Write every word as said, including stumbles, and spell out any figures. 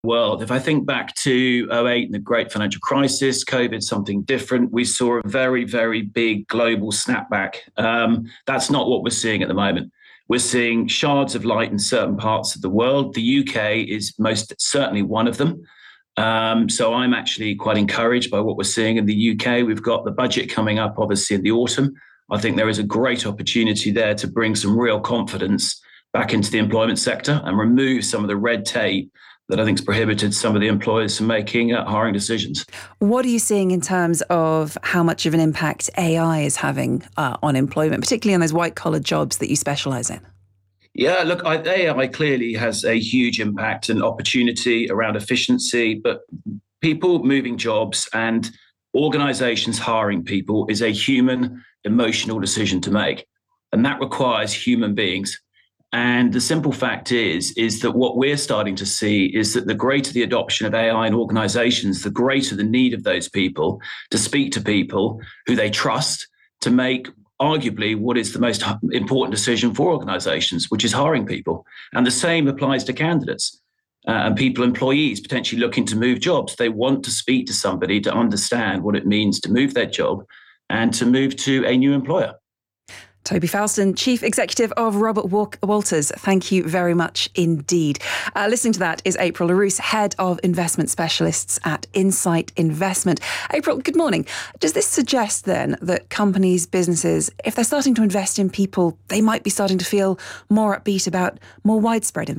World. If I think back to oh eight and the great financial crisis, COVID, something different, we saw a very, very big global snapback. Um, that's not what we're seeing at the moment. We're seeing shards of light in certain parts of the world. The U K is most certainly one of them. Um, so I'm actually quite encouraged by what we're seeing in the U K. We've got the budget coming up, obviously, in the autumn. I think there is a great opportunity there to bring some real confidence back into the employment sector and remove some of the red tape that I think has prohibited some of the employers from making uh, hiring decisions. What are you seeing in terms of how much of an impact A I is having uh, on employment, particularly on those white-collar jobs that you specialise in? Yeah, look, I, A I clearly has a huge impact and opportunity around efficiency, but people moving jobs and organisations hiring people is a human, emotional decision to make, and that requires human beings. And the simple fact is, is that what we're starting to see is that the greater the adoption of A I in organizations, the greater the need of those people to speak to people who they trust to make arguably what is the most important decision for organizations, which is hiring people. And the same applies to candidates uh, and people, employees potentially looking to move jobs. They want to speak to somebody to understand what it means to move their job and to move to a new employer. Toby Fowlston, Chief Executive of Robert Walters, thank you very much indeed. Uh, listening to that is April Larousse, Head of Investment Specialists at Insight Investment. April, good morning. Does this suggest then that companies, businesses, if they're starting to invest in people, they might be starting to feel more upbeat about more widespread investment?